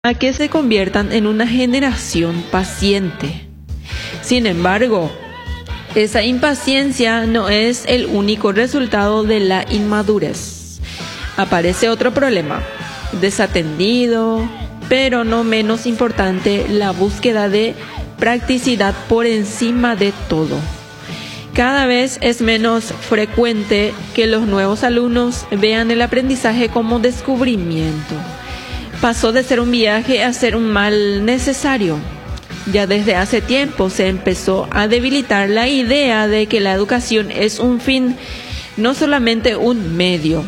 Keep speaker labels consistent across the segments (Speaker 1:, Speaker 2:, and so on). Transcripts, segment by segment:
Speaker 1: a que se conviertan en una generación paciente. Sin embargo, esa impaciencia no es el único resultado de la inmadurez. Aparece otro problema, desatendido, pero no menos importante, la búsqueda de practicidad por encima de todo. Cada vez es menos frecuente que los nuevos alumnos vean el aprendizaje como descubrimiento. Pasó de ser un viaje a ser un mal necesario. Ya desde hace tiempo se empezó a debilitar la idea de que la educación es un fin, no solamente un medio.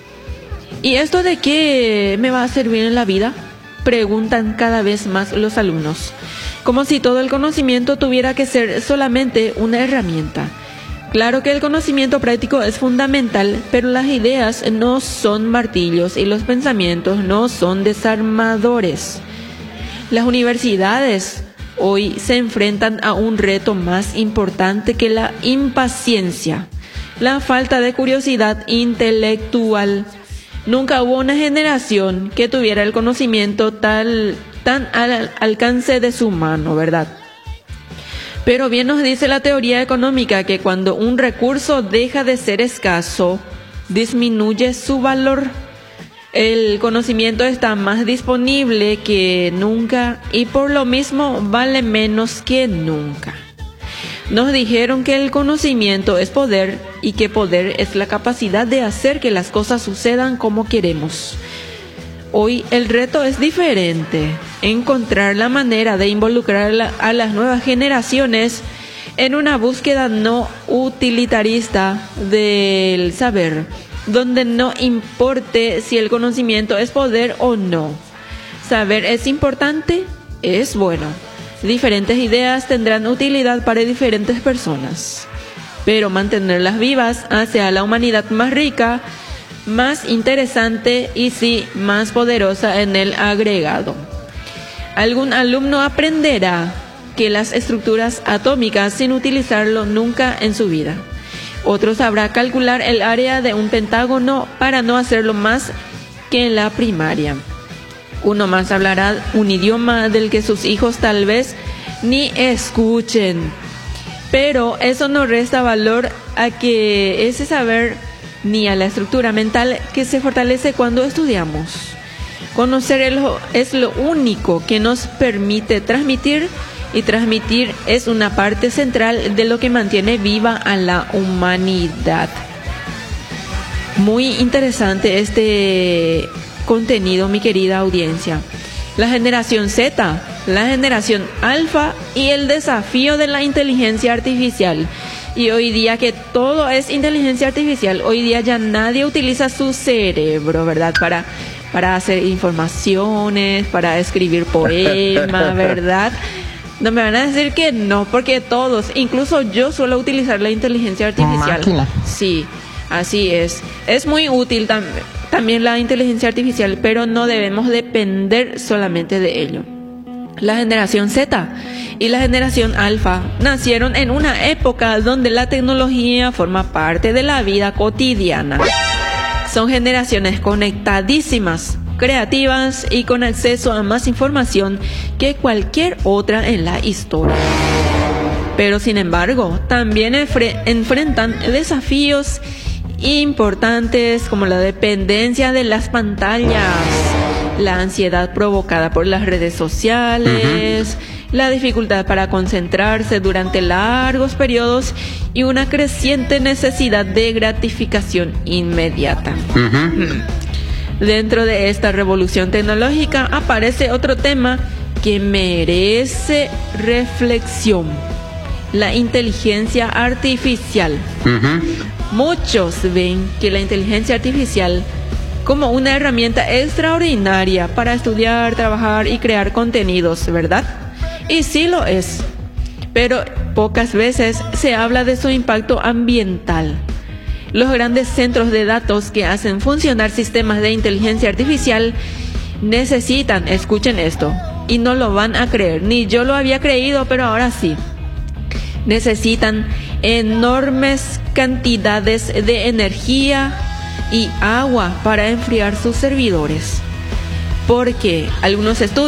Speaker 1: ¿Y esto de qué me va a servir en la vida?, preguntan cada vez más los alumnos, como si todo el conocimiento tuviera que ser solamente una herramienta. Claro que el conocimiento práctico es fundamental, pero las ideas no son martillos y los pensamientos no son desarmadores. Las universidades hoy se enfrentan a un reto más importante que la impaciencia, la falta de curiosidad intelectual. Nunca hubo una generación que tuviera el conocimiento tan al alcance de su mano, ¿verdad? Pero bien nos dice la teoría económica que cuando un recurso deja de ser escaso, disminuye su valor. El conocimiento está más disponible que nunca y por lo mismo vale menos que nunca. Nos dijeron que el conocimiento es poder y que poder es la capacidad de hacer que las cosas sucedan como queremos. Hoy el reto es diferente, encontrar la manera de involucrar a las nuevas generaciones en una búsqueda no utilitarista del saber, donde no importe si el conocimiento es poder o no. Saber es importante, es bueno. Diferentes ideas tendrán utilidad para diferentes personas, pero mantenerlas vivas hace a la humanidad más rica, más interesante y sí, más poderosa en el agregado. Algún alumno aprenderá que las estructuras atómicas sin utilizarlo nunca en su vida. Otro sabrá calcular el área de un pentágono para no hacerlo más que en la primaria. Uno más hablará un idioma del que sus hijos tal vez ni escuchen. Pero eso no resta valor a que ese saber ni a la estructura mental que se fortalece cuando estudiamos. Conocer es lo único que nos permite transmitir, y transmitir es una parte central de lo que mantiene viva a la humanidad. Muy interesante este contenido, mi querida audiencia. La generación Z, la generación alfa y el desafío de la inteligencia artificial. Y hoy día que todo es inteligencia artificial, hoy día ya nadie utiliza su cerebro, ¿verdad? Para hacer informaciones, para escribir poemas, ¿verdad? No me van a decir que no, porque todos, incluso yo suelo utilizar la inteligencia artificial.
Speaker 2: Máquina.
Speaker 1: Sí, así es. Es muy útil también la inteligencia artificial, pero no debemos depender solamente de ello. La generación Z y la generación Alfa nacieron en una época donde la tecnología forma parte de la vida cotidiana. Son generaciones conectadísimas, creativas y con acceso a más información que cualquier otra en la historia. Pero sin embargo, también enfrentan desafíos importantes como la dependencia de las pantallas, la ansiedad provocada por las redes sociales, la dificultad para concentrarse durante largos periodos y una creciente necesidad de gratificación inmediata. Dentro de esta revolución tecnológica aparece otro tema que merece reflexión: la inteligencia artificial. Muchos ven que la inteligencia artificial como una herramienta extraordinaria para estudiar, trabajar y crear contenidos, ¿verdad? Y sí lo es, pero pocas veces se habla de su impacto ambiental. Los grandes centros de datos que hacen funcionar sistemas de inteligencia artificial necesitan, escuchen esto, y no lo van a creer, ni yo lo había creído, pero ahora sí, necesitan enormes cantidades de energía y agua para enfriar sus servidores. porque algunos estudios